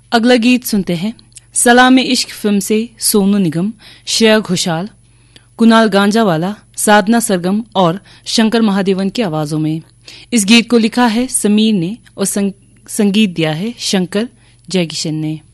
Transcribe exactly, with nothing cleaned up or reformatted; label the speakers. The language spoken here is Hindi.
Speaker 1: अगला गीत सुनते हैं सलाम इश्क फिल्म से सोनू निगम, श्रेया घोषाल, कुणाल गांजावाला, साधना सरगम और शंकर महादेवन की आवाजों में। इस गीत को लिखा है समीर ने और संग, संगीत दिया है शंकर जयकिशन ने।